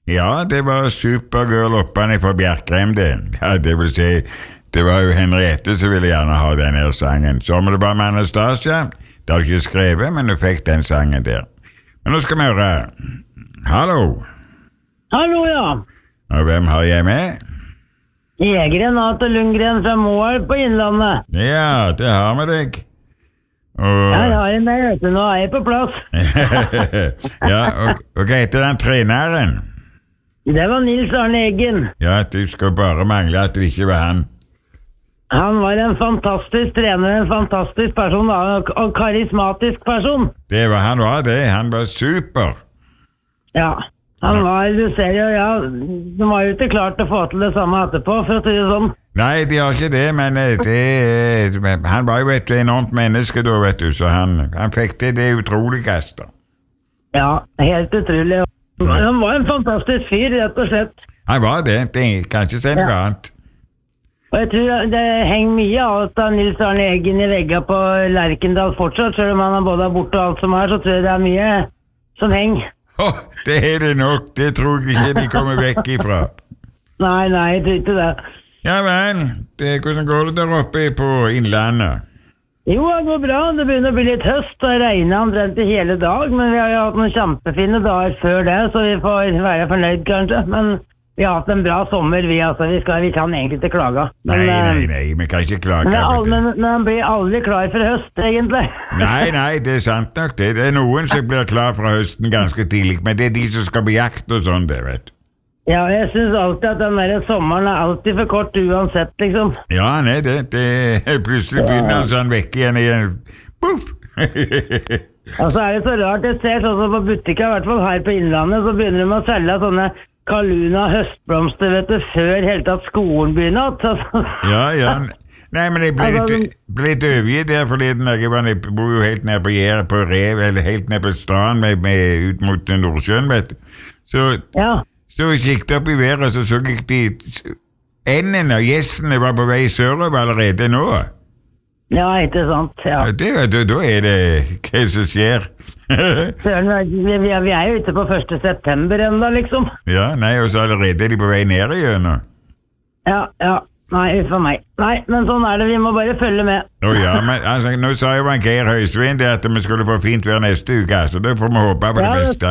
Ja, det var Supergirl oppe fra Bjerkreim, det. Ja, det vil si, det var jo Henriette som ville gjerne ha den her sangen. Så må det bare med Anastasia. Det har du ikke skrevet, men du fikk den sangen der. Men nå skal vi høre. Hallo. Hallo, ja. Og hvem har jeg med? Jegeren Ate Lundgren fra Moelv på Innlandet. Ja, det har vi deg. Og... Jeg har en der, vet du. Nå er jeg på plass. Ja, og hva heter den treneren? Det var Nils Arne Eggen. Ja, du skal bare mangle at det ikke var han. Han var en fantastisk trener, en fantastisk person og karismatisk person. Det var han det. Han var super. Ja, han var, du ser jo, ja, de var jo ikke klart å få til det samme etterpå, for å si det sånn. Nei, de har ikke det, men han var jo et enormt menneske da, vet du, så han fikk det utroligste. Ja, helt utrolig. Han var en fantastisk fyr, rett og slett. Han var det kan ikke si noe annet. Og jeg tror det henger mye av Nils Arne Eggen i vegget på Lerkendal fortsatt, selv om han er både borte og alt som er, så tror jeg det er mye som henger. Det er det nok, det tror jeg ikke de kommer vekk ifra. Nei, jeg tror ikke det. Ja vel, hvordan går det der oppe på Innlandet? Jo, det går bra, det begynner å bli litt høst, og regner omtrent i hele dag, men vi har jo hatt noen kjempefine dager før det, så vi får være fornøyd kanskje, men vi har hatt en bra sommer, vi kan egentlig ikke klage. Men, nei, vi kan ikke klage. Men man blir aldri klar for høst, egentlig. Nei, det er sant nok det. Det er noen som blir klar fra høsten ganske tidlig, men det er de som skal på jakt og sånn, det vet du. Ja, jeg synes alltid at den der sommeren er alltid for kort uansett, liksom. Ja, nei, det plutselig begynner sånn vekk igjen. Puff! Og så er det så rart, jeg ser sånn som på butikker, i hvert fall her på Innlandet, så begynner de å selge sånne kaluna høstblomster, vet du, før helt tatt skolen begynner. Ja. Nei, men jeg ble litt overgitt der forleden. Jeg bor jo helt nede på Gjerdet, på Rev, eller helt nede på stranden, ut mot Nordsjøen, vet du. Så jeg kikket opp i været, og så jeg de endene og gjessene var på vei sørover allerede nå. Ja, ikke sant, ja. Da er det hva som skjer. Vi er jo ute på 1. september enda, liksom. Ja, nei, og så allerede er de på vei ned igjen nå. Ja, nei, for meg. Nei, men sånn er det, vi må bare følge med. Ja, men altså, nå sa jo Geir Høysvind at vi skulle få fint vær neste uke, så da får vi håpe på det beste.